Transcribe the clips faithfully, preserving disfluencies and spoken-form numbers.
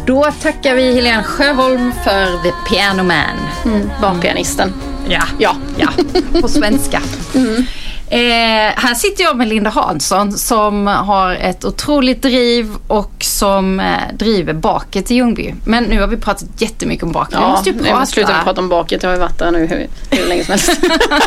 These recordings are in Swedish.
Då tackar vi Helene Sjöholm för The Piano Man. Mm, barnpianisten. Ja, ja, ja, på svenska. Mm. Eh, här sitter jag med Linda Hansson som har ett otroligt driv och som eh, driver baket i Ljungby. Men nu har vi pratat jättemycket om baket. Ja, vi måste ju prata. Jag slutar prata om baket. Jag har ju varit där nu hur, hur länge som helst.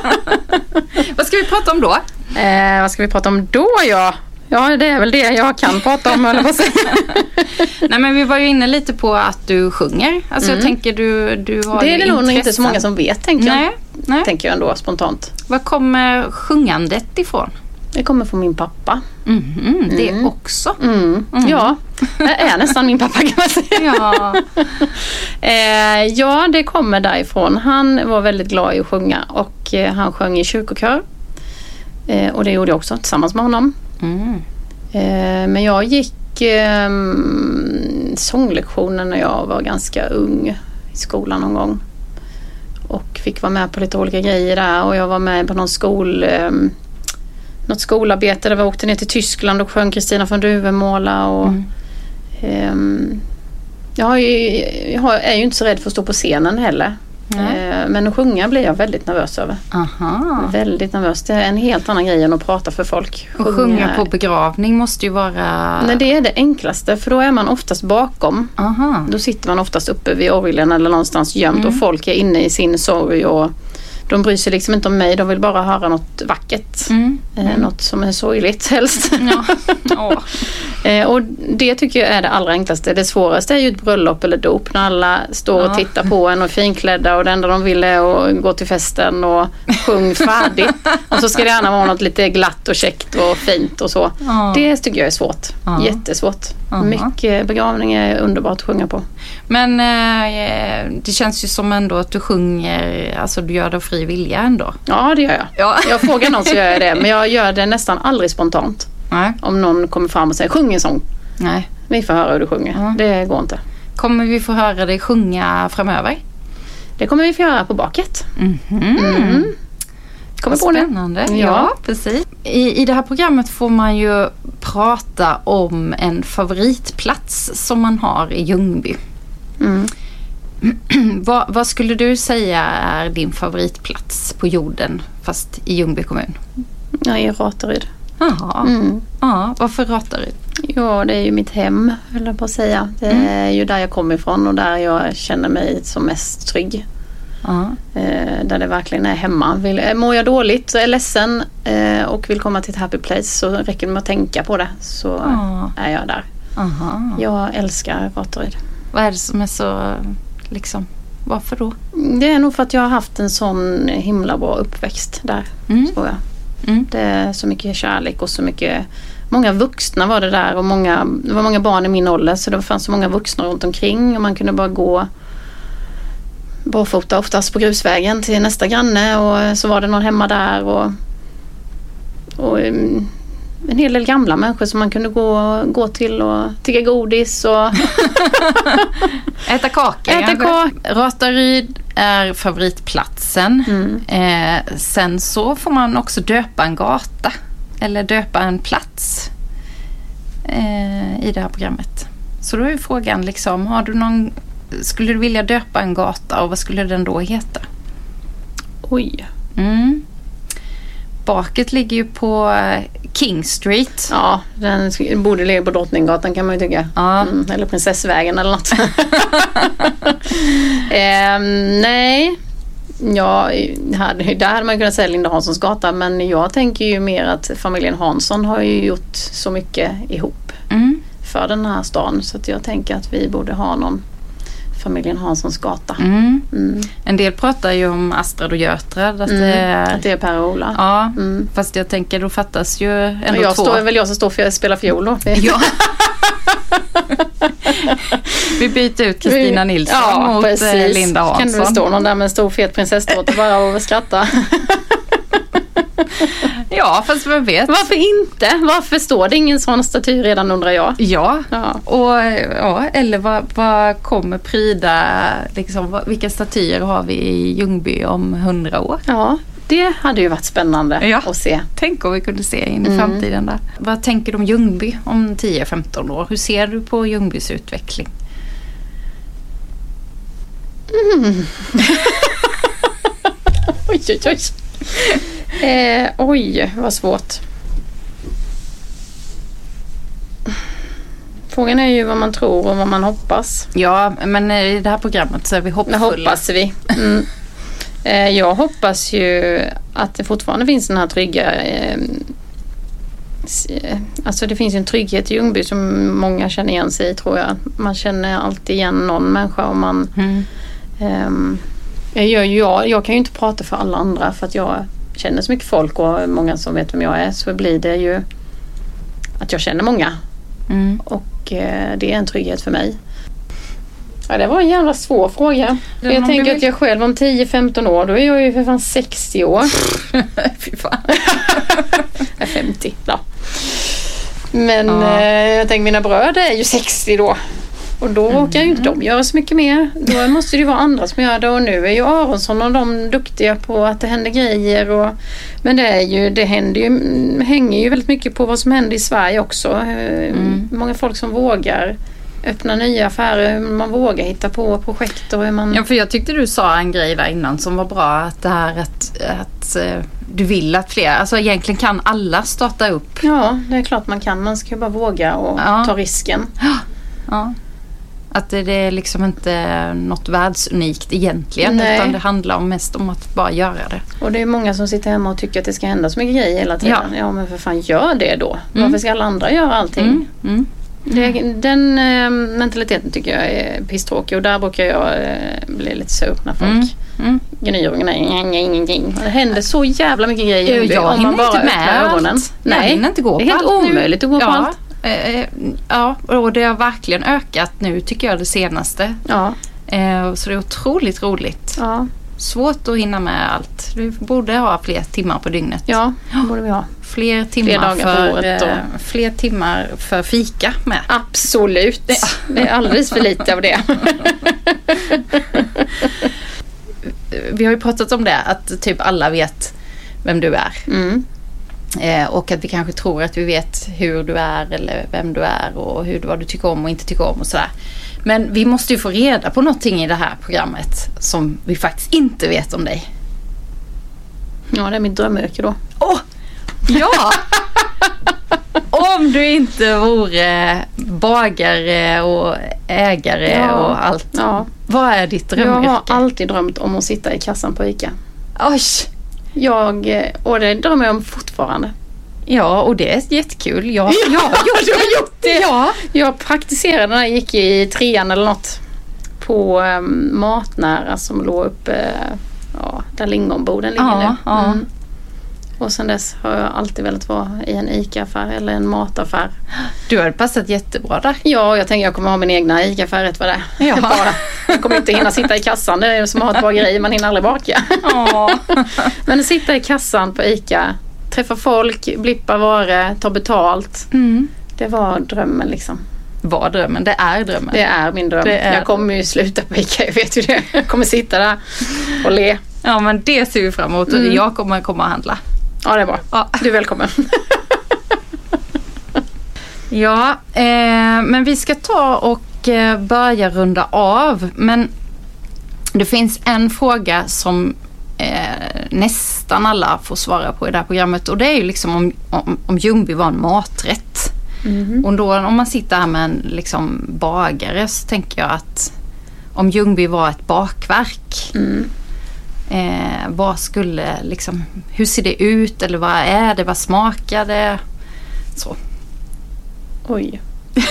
Vad ska vi prata om då? Eh, vad ska vi prata om då, ja? Ja, det är väl det jag kan prata om, eller vad säger. Nej, men vi var ju inne lite på att du sjunger. Alltså mm. jag tänker du, du har det är det nog inte så många som vet, tänker nej, jag. Nej. Tänker jag ändå spontant. Var kommer sjungandet ifrån? Det kommer från min pappa. Mm, mm, det mm. också? Mm. Mm. Ja, det är nästan min pappa kan man säga. Ja. eh, ja, det kommer därifrån. Han var väldigt glad i att sjunga och eh, han sjöng i kyrkokör. Eh, och det gjorde jag också tillsammans med honom. Mm. Eh, men jag gick eh, sånglektioner när jag var ganska ung i skolan någon gång. Och fick vara med på lite olika grejer där. Och jag var med på någon skol, eh, något skolarbete där vi åkte ner till Tyskland och sjöng Kristina von Duvemåla. Och, mm. eh, jag, jag är ju inte så rädd för att stå på scenen heller. Mm. Men att sjunga blir jag väldigt nervös över. Aha. Väldigt nervös. Det är en helt annan grej än att prata för folk. Och sjunga, sjunga på begravning måste ju vara... Nej, det är det enklaste. För då är man oftast bakom. Aha. Då sitter man oftast uppe vid orgeln eller någonstans gömt. Mm. Och folk är inne i sin sorg. Och de bryr sig liksom inte om mig. De vill bara höra något vackert. Mm. Mm. Något som är sorgligt helst. Ja. Oh. Och det tycker jag är det allra enklaste. Det svåraste är ju ett bröllop eller dop. När alla står och ja. tittar på en och är finklädda. Och det enda de vill är att gå till festen och sjung färdigt. Och så ska det gärna vara något lite glatt och käckt och fint och så. Ja. Det tycker jag är svårt. Ja. Jättesvårt. Ja. Mycket begravning är underbart att sjunga på. Men eh, det känns ju som ändå att du sjunger, alltså du gör det av fri vilja ändå. Ja, det gör jag. Ja. Jag frågar någon så gör jag det. Men jag gör det nästan aldrig spontant. Nej. Om någon kommer fram och säger sjung en sång. Nej. Vi får höra hur du sjunger. Ja. Det går inte. Kommer vi få höra dig sjunga framöver? Det kommer vi få göra på baket. Mm-hmm. Mm. Kommer på spännande. Ja. ja, precis. I, I det här programmet får man ju prata om en favoritplats som man har i Ljungby. Mm. vad, vad skulle du säga är din favoritplats på jorden fast i Ljungby kommun? Ja, i Rataryd. Jaha. Mm. Ja, varför Rataryd? Ja, det är ju mitt hem, höll jag på att säga. Det mm. är ju där jag kommer ifrån och där jag känner mig som mest trygg. Uh-huh. Eh, där det verkligen är hemma. Vill, mår jag dåligt så är jag ledsen eh, och vill komma till ett happy place så räcker det med att tänka på det så uh-huh. är jag där. Uh-huh. Jag älskar Rataryd. Vad är det som är så liksom, varför då? Det är nog för att jag har haft en sån himla bra uppväxt där, mm. tror jag. Mm. Det är så mycket kärlek och så mycket, många vuxna var det där och många, det var många barn i min ålder så det fanns så många vuxna runt omkring och man kunde bara gå barfota oftast på grusvägen till nästa granne och så var det någon hemma där och, och en hel del gamla människor som man kunde gå, gå till och tigga godis och äta kakor. Äta kakor. Rataryd är favoritplatsen. Mm. Eh, sen så får man också döpa en gata eller döpa en plats eh, i det här programmet. Så då är ju frågan liksom, har du någon, skulle du vilja döpa en gata och vad skulle den då heta? Oj. Mm. Baket ligger ju på King Street. Ja, den borde ligga på Drottninggatan kan man ju tycka. Ja. Mm, eller Prinsessvägen eller något. eh, nej. Ja, här, där hade man kunnat säga Linda Hanssons gata. Men jag tänker ju mer att familjen Hansson har ju gjort så mycket ihop mm. för den här stan. Så att jag tänker att vi borde ha någon familjen Hanssons gata. Mm. Mm. En del pratar ju om Astrad och Götrad. Att, mm. det, är... att det är Per och Ola. Ja, mm. fast jag tänker då fattas ju ändå jag två. Står, väl jag som står för att spela fiol då. Ja. Vi byter ut Kristina Nilsson ja, mot precis. Linda Hansson. Kan du stå någon där med en stor fet prinsesståt och bara och skratta? Ja, fast vem vet. Varför inte? Varför står det ingen sån staty redan, undrar jag? Ja, ja. Och, ja eller vad, vad kommer pryda, liksom, vad, vilka statyer har vi i Ljungby om hundra år? Ja, det hade ju varit spännande ja. Att se. Tänk om vi kunde se in i mm. framtiden där. Vad tänker du om Ljungby om tio femton år? Hur ser du på Ljungbys utveckling? Mm. oj, oj, oj. Eh, oj, vad svårt. Frågan är ju vad man tror och vad man hoppas. Ja, men i det här programmet så är vi hoppfulla. Det hoppas vi. Mm. Eh, jag hoppas ju att det fortfarande finns den här trygga... Eh, alltså det finns ju en trygghet i Ljungby som många känner igen sig i, tror jag. Man känner alltid igen någon människa och man... Mm. Eh, jag, gör ju, jag, jag kan ju inte prata för alla andra för att jag känner så mycket folk och många som vet vem jag är, så blir det ju att jag känner många. Mm. Och eh, det är en trygghet för mig. Ja, det var en jävla svår fråga. Den jag tänker att jag själv om tio femton år, då är jag ju för fan sextio år. Fy fan. Jag är femtio, ja. Men ja. eh, jag tänker mina bröder är ju sextio då. Och då mm. råkar ju inte de göra så mycket mer. Då måste det ju vara andra som gör det. Och nu är ju Aronsson och de duktiga på att det händer grejer. Och, men det är ju, det händer ju, hänger ju väldigt mycket på vad som händer i Sverige också. Mm. Många folk som vågar öppna nya affärer. Man vågar hitta på projekt. Och hur man... Ja, för jag tyckte du sa en grej där innan som var bra. Att det här att, att du vill att fler, alltså egentligen kan alla starta upp. Ja, det är klart man kan. Man ska ju bara våga och ja. ta risken. Ja, ja. Att det, det är liksom inte något världsunikt egentligen. Nej. Utan det handlar om mest om att bara göra det. Och det är många som sitter hemma och tycker att det ska hända så mycket grejer hela tiden. Ja, ja men för fan, gör det då. Mm. Varför ska alla andra göra allting? Mm. Mm. Det, den äh, mentaliteten tycker jag är pisstråkig. Och där brukar jag äh, bli lite sur när folk mm. Mm. gnyr och nej, ingenting. Det händer så jävla mycket grejer. Jag, jag om man bara öppnar ögonen. Nej, jag inte gå det är helt omöjligt att gå på ja. allt. Ja, och det har verkligen ökat nu tycker jag det senaste. Ja. Så det är otroligt roligt. Ja. Svårt att hinna med allt. Vi borde ha fler timmar på dygnet. Ja, det borde vi ha. Fler timmar fler dagar för året och... fler timmar för fika med. Absolut. Ja. Det är alldeles för lite av det. Vi har ju pratat om det att typ alla vet vem du är. Mm. Eh, och att vi kanske tror att vi vet hur du är eller vem du är och hur, vad du tycker om och inte tycker om och sådär. Men vi måste ju få reda på någonting i det här programmet som vi faktiskt inte vet om dig. Ja, det är mitt drömyrke då. Åh! Oh, ja! Om du inte vore bagare och ägare ja, och allt. Ja. Vad är ditt drömyrke? Jag har alltid drömt om att sitta i kassan på ICA. Oj! Jag, och det drömmer jag om fortfarande. Ja, och det är jättekul. Jag, ja, jag, jag, du har gjort det. Ja. Jag praktiserade när jag gick i trean eller något på um, Matnära som låg uppe ja, där lingonboden ligger ja, nu. Ja. Mm. Och sen dess har jag alltid velat vara i en ICA-affär eller en mataffär. Du har passat jättebra där. Ja, jag tänker jag kommer ha min egna ICA-affär rätt vad det är. Ja. Bara, jag kommer inte hinna sitta i kassan. Det är som att ha ett par grejer, man hinner aldrig baka. Ja. Men att sitta i kassan på ICA, träffa folk, blippa varor, ta betalt. Mm. Det var drömmen liksom. Var drömmen? Det är drömmen. Det är min dröm. Är... Jag kommer ju sluta på ICA, jag vet ju det. Jag kommer sitta där och le. Ja, men det ser vi fram emot. Mm. Jag kommer komma och handla. Ja, det är bra. Ja. Du är välkommen. Ja, eh, men vi ska ta och eh, börja runda av. Men det finns en fråga som eh, nästan alla får svara på i det här programmet. Och det är ju liksom om, om, om Ljungby var en maträtt. Mm. Och då om man sitter här med en liksom bagare så tänker jag att om Ljungby var ett bakverk. Mm. Eh, vad skulle liksom, hur ser det ut eller vad är det, vad smakar det så. Oj.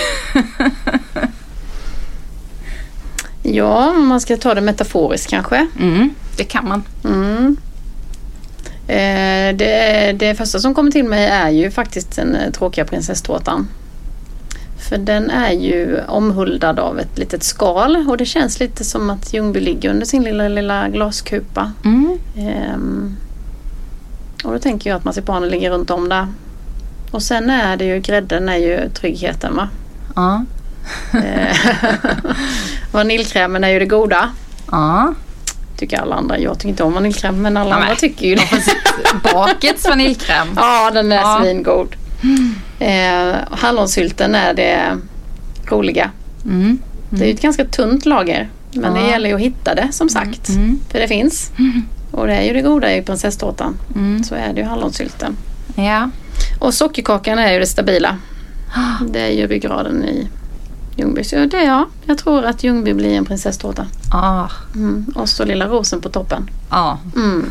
Ja, man ska ta det metaforiskt kanske. Mm, det kan man. Mm. Eh, det, det första som kommer till mig är ju faktiskt den tråkiga prinsesstårtan. För den är ju omhuldad av ett litet skal och det känns lite som att Ljungby ligger under sin lilla, lilla glaskupa. Mm. Ehm, och då tänker jag att marsipanen ligger runt om där. Och sen är det ju, grädden är ju tryggheten va? Ja. Ehm, vaniljkrämen är ju det goda. Ja. Tycker alla andra. Jag tycker inte om vaniljkräm men alla ja, andra tycker ju det. Bakets vaniljkräm. Ja, den är ja. svingod. Mm. Eh, hallonsylten är det roliga. Mm. Mm. Det är ju ett ganska tunt lager. Men ja. det gäller ju att hitta det som sagt. Mm. Mm. För det finns. Mm. Och det är ju det goda i prinsesstårtan. Mm. Så är det ju hallonsylten. Ja. Och sockerkakan är ju det stabila. Det är ju ryggraden i Ljungby. Så det, ja, jag tror att Ljungby blir en prinsesstårta. Ah. Mm. Och så lilla rosen på toppen. Ja. Mm.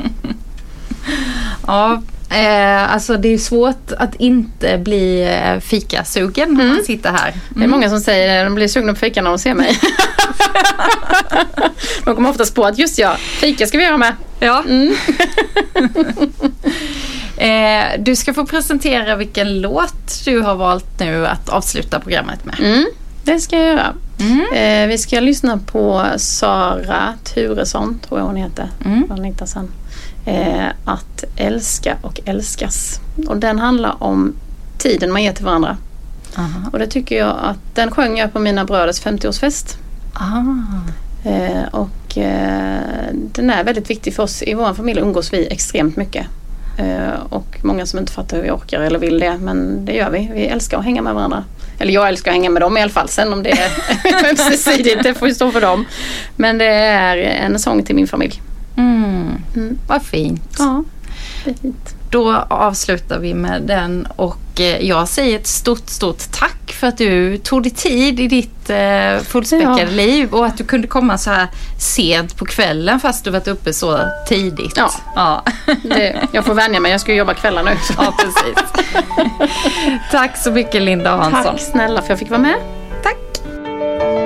Ja. Eh, alltså det är svårt att inte bli eh, fikasugen när Mm. man sitter här. Mm. Det är många som säger att de blir sugna på fika när de ser mig. De kommer oftast på att just ja, fika ska vi göra med. Ja. Mm. eh, du ska få presentera vilken låt du har valt nu att avsluta programmet med. Mm, det ska jag göra. Mm. Eh, vi ska lyssna på Sara Turesson, tror jag hon heter. Mm. Anita sen. Eh, att älska och älskas. Och den handlar om tiden man ger till varandra. Aha. Och det tycker jag att den sjöng jag på mina bröders femtioårsfest. Ah. Eh, och eh, den är väldigt viktig för oss. I vår familj umgås vi extremt mycket. Eh, och många som inte fattar hur vi orkar eller vill det. Men det gör vi. Vi älskar att hänga med varandra. Eller jag älskar att hänga med dem i alla fall. Sen om det är ömsesidigt, det får ju stå för dem. Men det är en sång till min familj. Mm. Mm. Vad fint. Ja, det är fint. Då avslutar vi med den och eh, jag säger ett stort, stort tack för att du tog dig tid i ditt eh, fullspäckade Ja. liv och att du kunde komma så här sent på kvällen fast du varit uppe så tidigt. Ja. Ja. Det, jag får vänja mig, jag ska ju jobba kvällar nu. Ja, precis. Tack så mycket Linda Hansson. Tack snälla för att jag fick vara med.